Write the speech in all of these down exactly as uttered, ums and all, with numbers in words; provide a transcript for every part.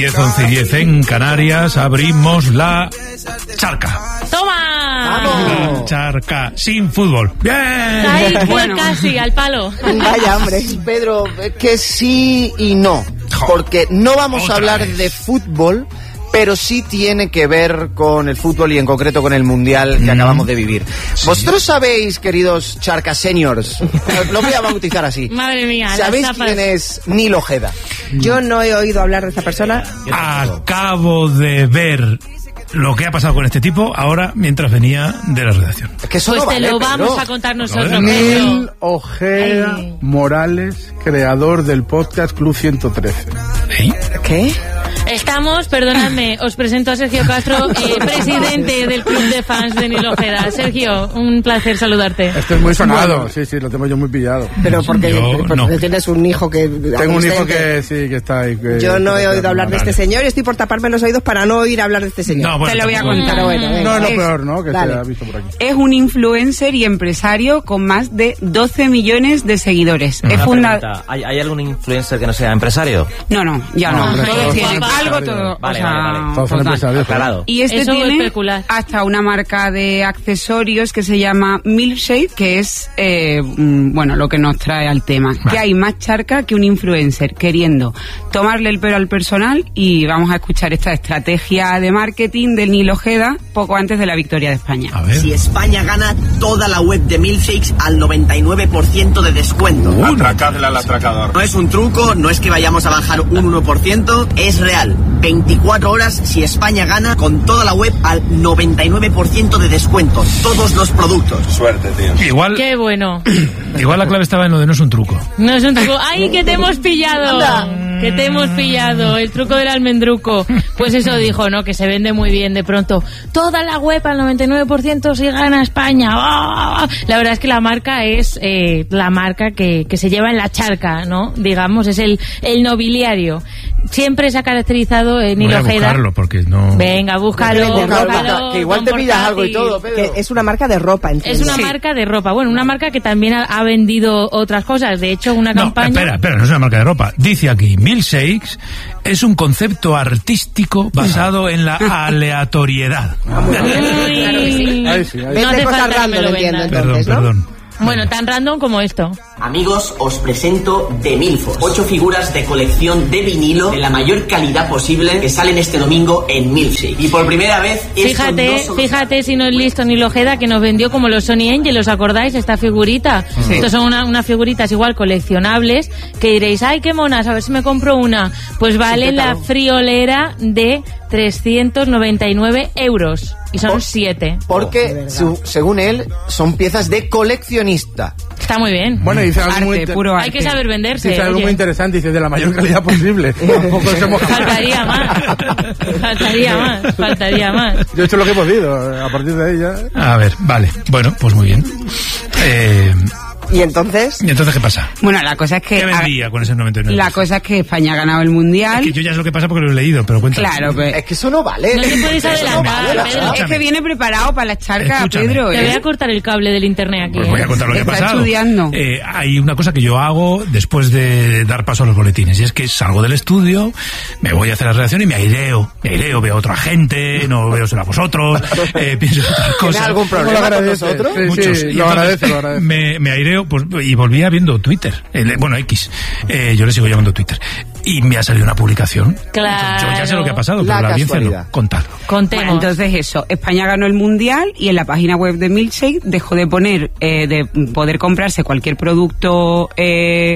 diez, once y diez en Canarias, abrimos la charca. ¡Toma! La charca sin fútbol. ¡Bien! Ahí, bueno. Casi, al palo. Vaya, hombre. Pedro, que sí y no. Porque no vamos Otra a hablar vez. de fútbol, pero sí tiene que ver con el fútbol y en concreto con el Mundial que mm. acabamos de vivir. ¿Sí? Vosotros sabéis, queridos charca seniors, lo voy a bautizar así. Madre mía. ¿Sabéis quién es Nil Ojeda? Yo no he oído hablar de esta persona. Acabo de ver lo que ha pasado con este tipo ahora mientras venía de la redacción. Es que eso pues no te vale, lo Pedro. vamos a contar nosotros. Nil Ojeda Ay. Morales, creador del podcast Club ciento trece. ¿Eh? ¿Qué? Estamos, perdonadme, os presento a Sergio Castro, eh, presidente del club de fans de Nil Ojeda. Sergio, un placer saludarte. Esto es muy sonado, sí, sí, lo tengo yo muy pillado. Pero porque, yo, porque no. tienes un hijo que... Tengo un hijo que sí, que está ahí. Que, yo no he oído hablar vale. de este señor y estoy por taparme los oídos para no oír hablar de este señor. No, bueno, te lo voy a tampoco. contar. Bueno, no es lo es, peor, ¿no? Que dale. se ha visto por aquí. Es un influencer y empresario con más de doce millones de seguidores. Una es funda... ¿Hay, ¿Hay algún influencer que no sea empresario? No, no, ya no. No, todos todos tienen son algo, todo. Vale, o sea, vale, vale. Todos son total. empresarios. Aclarado. Y este Eso tiene especular. hasta una marca de accesorios que se llama Milkshake, que es, eh, mm, bueno, lo que nos trae al tema. Vale. Que hay más charca que un influencer queriendo tomarle el pelo al personal, y vamos a escuchar esta estrategia de marketing del Nil Ojeda poco antes de la victoria de España. A ver. Si España gana, toda la web de Milkshakes al noventa y nueve por ciento de descuento. Uh, Atracadle al atracador. No es un truco, no es que vayamos a bajar un uno por ciento, es real. veinticuatro horas si España gana, con toda la web al noventa y nueve por ciento de descuento. Todos los productos. Suerte, tío. Igual, Qué bueno. igual la clave estaba en lo de no es un truco. No es un truco. ¡Ay, que te hemos pillado! Que te hemos pillado. El truco del almendruco. Pues eso dijo, ¿no? Que se vende muy bien de pronto. Toda la web al noventa y nueve por ciento si gana España. ¡Oh! La verdad es que la marca es eh, la marca que, que se lleva en la charca, ¿no? Digamos, es el, el nobiliario. Siempre se ha caracterizado en Nil Voy a Ojeda. buscarlo porque no... Venga, búscalo. Búscalo, búscalo, que igual con te pillas algo y portátil. todo, Pedro. Que es una marca de ropa, entiendo. Es una Sí. marca de ropa. Bueno, una marca que también ha, ha vendido otras cosas. De hecho, una No, campaña... espera, espera, no es una marca de ropa. Dice aquí, Milkshakes es un concepto artístico basado en la aleatoriedad. Uy. Claro que sí. Ay, sí, ay. Vende No hace cosas falta que me random, lo entiendo, vendan. entonces, Perdón, ¿no? perdón. Bueno, tan random como esto. Amigos, os presento The Milfos. Ocho figuras de colección de vinilo de la mayor calidad posible que salen este domingo en Milkshake. Y por primera vez... esto Fíjate, no solo- fíjate si no es listo Nil Ojeda, que nos vendió como los Sony Angel, ¿os acordáis? Esta figurita. Sí. Estos son una- unas figuritas igual coleccionables, que diréis, ay, qué monas, a ver si me compro una. Pues vale la friolera de trescientos noventa y nueve euros. Y son Por- siete. Porque, su- según él, son piezas de coleccionista. Está muy bien. Bueno, dice algo muy Arte, inter- puro arte. Hay que saber venderse. dice algo oye. muy interesante, dice de la mayor calidad posible. Tampoco se moja. Faltaría más. Faltaría más. Faltaría más. Yo he hecho lo que he podido, a partir de ahí ya. A ver, vale. Bueno, pues muy bien. Eh, Y entonces... ¿Y entonces qué pasa? Bueno, la cosa es que... ¿Qué vendía con ese noventa y nueve? La cosa es que España ha ganado el Mundial. Es que yo ya sé lo que pasa porque lo he leído, pero cuéntame. Claro, pues... Es que eso no vale. No te puedes Eso no adelantar, vale, la Pedro. verdad. Es que viene preparado para la charca, Escúchame. Pedro. Te ¿eh? voy a cortar el cable del internet aquí. Pues ¿eh? voy a contar lo que ha Está pasado. estudiando. Eh, hay una cosa que yo hago después de dar paso a los boletines, y es que salgo del estudio, me voy a hacer la redacción y me aireo. Me aireo, veo a otra gente, no veo solo a vosotros, eh, pienso en otras ¿Tienes cosas. algún ¿Cómo lo problema con agradece? nosotros? Sí, Muchos. sí, Y lo entonces agradece, lo agradece. Me, me aireo pues, y volvía viendo Twitter. El- bueno, X. Eh, yo le sigo llamando Twitter. Y me ha salido una publicación. Claro. Yo ya sé lo que ha pasado, pero La la audiencia casualidad. no. Contadlo. Contemos. Bueno, entonces eso, España ganó el Mundial y en la página web de Milkshake dejó de poner, eh, de poder comprarse cualquier producto eh,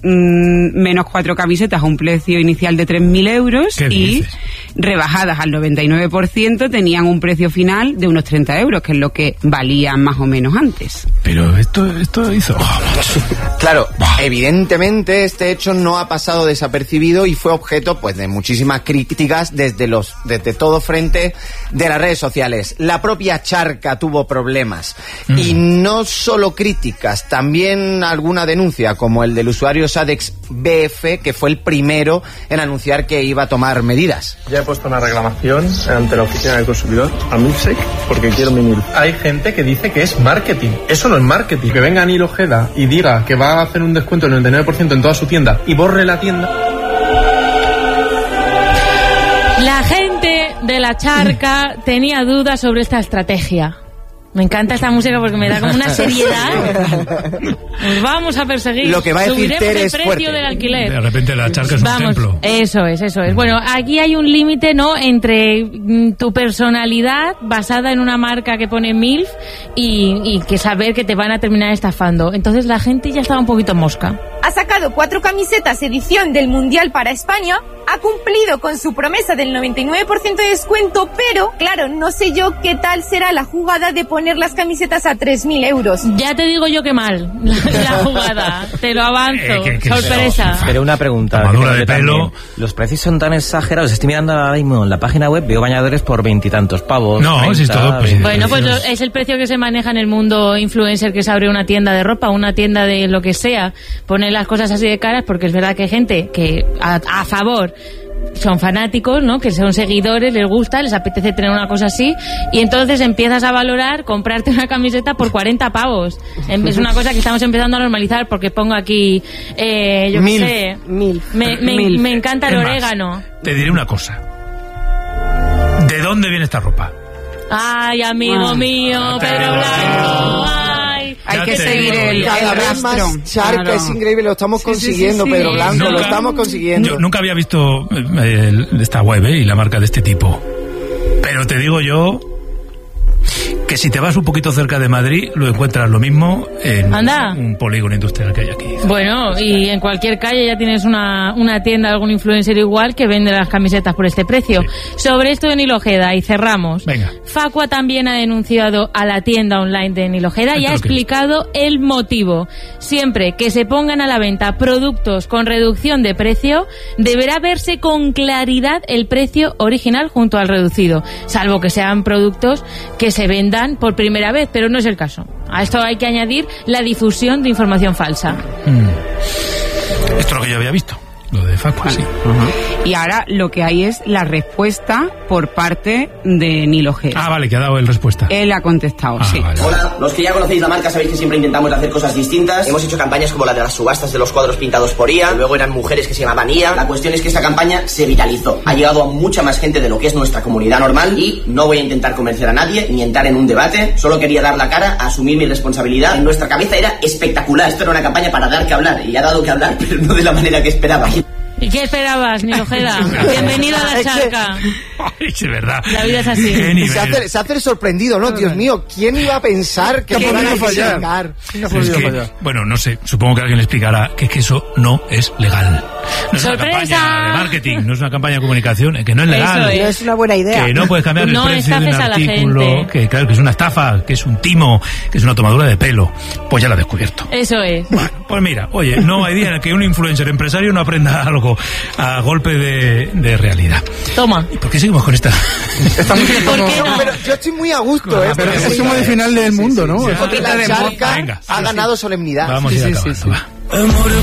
mm, menos cuatro camisetas a un precio inicial de tres mil euros ¿Qué y dices? rebajadas al noventa y nueve por ciento tenían un precio final de unos treinta euros, que es lo que valían más o menos antes. Pero esto, esto hizo... Oh, macho. Claro, evidentemente este hecho no ha pasado desapercibido y fue objeto pues de muchísimas críticas desde los desde todo frente de las redes sociales. La propia charca tuvo problemas Mm. y no solo críticas, también alguna denuncia, como el del usuario Sadex B F, que fue el primero en anunciar que iba a tomar medidas. Ya he puesto una reclamación ante la oficina del consumidor a Milkshake porque quiero mi Nil. Hay gente que dice que es marketing. Eso no es marketing. Que venga Nil Ojeda y diga que va a hacer un descuento del noventa y nueve por ciento en toda su tienda y borre la tienda. La gente de la charca tenía dudas sobre esta estrategia. Me encanta esta música porque me da como una seriedad. Nos vamos a perseguir. Lo que va a decir Subiremos Tere el es precio fuerte. del alquiler. De repente la charca es Vamos, un templo. eso es, eso es. Bueno, aquí hay un límite, ¿no?, entre mm, tu personalidad basada en una marca que pone MILF y, y que saber que te van a terminar estafando. Entonces la gente ya estaba un poquito mosca. Ha sacado cuatro camisetas edición del Mundial para España, ha cumplido con su promesa del noventa y nueve por ciento de descuento, pero, claro, no sé yo qué tal será la jugada de poner las camisetas a tres mil euros. Ya te digo yo que mal, la, la jugada, te lo avanzo, Eh, que- que- sorpresa. Pero una pregunta. Tomadura que de tengo pelo. también. Los precios son tan exagerados. Estoy mirando ahora mismo en la página web, veo bañadores por veintitantos pavos. No, treinta, si es todo, pues, veinte. Bueno, pues lo- es el precio que se maneja en el mundo influencer, que se abre una tienda de ropa, una tienda de lo que sea, pone las cosas así de caras, porque es verdad que hay gente que a, a favor son fanáticos, ¿no?, que son seguidores, les gusta, les apetece tener una cosa así, y entonces empiezas a valorar comprarte una camiseta por cuarenta pavos. Em- Es una cosa que estamos empezando a normalizar, porque pongo aquí, eh, yo qué Milf. sé, Milf. me, me, Milf. me encanta el Es más, orégano. Te diré una cosa. ¿De dónde viene esta ropa? Ay, amigo Ah. mío, Pedro Blanco, ay. Hay Ya que te seguir digo el, yo. Cada el vez rastro. más charca, Claro. es increíble, lo estamos Sí, sí, sí, consiguiendo, sí. Pedro Blanco, Nunca- lo estamos consiguiendo. Yo nunca había visto eh, el- esta web eh, y la marca de este tipo. Pero te digo yo que si te vas un poquito cerca de Madrid, lo encuentras lo mismo en Anda. un polígono industrial que hay aquí. Bueno, y en cualquier calle ya tienes una, una tienda, algún influencer igual que vende las camisetas por este precio. Sobre esto de Nil Ojeda, y cerramos. Venga. Facua también ha denunciado a la tienda online de Nil Ojeda y ha Esto es lo que explicado el motivo. Siempre que se pongan a la venta productos con reducción de precio, deberá verse con claridad el precio original junto al reducido, salvo que sean productos que se vendan por primera vez, pero no es el caso. A esto hay que añadir la difusión de información falsa. Mm. Esto es lo que yo había visto, lo de Facua, sí. Y ahora lo que hay es la respuesta por parte de Nil Ojeda. Ah, vale, que ha dado él respuesta. Él ha contestado, Ah, sí. vale. Hola, los que ya conocéis la marca sabéis que siempre intentamos hacer cosas distintas. Hemos hecho campañas como la de las subastas de los cuadros pintados por I A, luego eran mujeres que se llamaban I A. La cuestión es que esta campaña se viralizó. Ha llegado a mucha más gente de lo que es nuestra comunidad normal y no voy a intentar convencer a nadie ni entrar en un debate. Solo quería dar la cara, asumir mi responsabilidad. En nuestra cabeza era espectacular. Esto era una campaña para dar que hablar y ha dado que hablar, pero no de la manera que esperaba. ¿Y qué esperabas, Nil Ojeda? Bienvenido a la Es que- charca. Ay, es verdad. La vida es así. Qué nivel. Se hace, se hace el sorprendido, ¿no? Dios mío, ¿quién iba a pensar que ¿Qué fueran podía a fallar? sacar? No Es podía que, fallar. bueno, no sé, supongo que alguien le explicará que es que eso no es legal. No es una ¡Sorpresa! campaña de marketing, no es una campaña de comunicación, es que no es legal. Eso No es una buena idea. Que no puedes cambiar el No precio de un estafes a la artículo, gente. que claro, que es una estafa, que es un timo, que es una tomadura de pelo. Pues ya lo he descubierto. Eso es. Bueno, pues mira, oye, no hay día en el que un influencer empresario no aprenda algo a golpe de, de realidad. Toma. ¿Y por qué seguimos con esta? Estamos ¿Por como- qué no? Pero yo estoy muy a gusto, ¿eh? Pero Porque es como de final del mundo, ¿no? porque la de charca Venga, ha sí, ganado solemnidad. Vamos a ir Sí, sí, acabando, sí, sí. va.